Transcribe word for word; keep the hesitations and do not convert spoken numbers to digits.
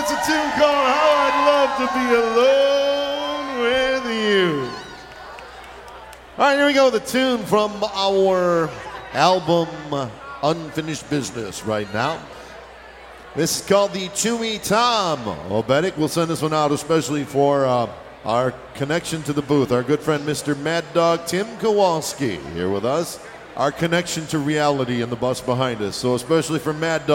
It's a tune called How I'd Love to Be Alone With You. All right, here we go. The tune from our album Unfinished Business right now. This is called the Chewy Tom. Obetic will send this one out especially for uh, our connection to the booth. Our good friend Mister Mad Dog Tim Kowalski here with us. Our connection to reality in the bus behind us. So especially for Mad Dog.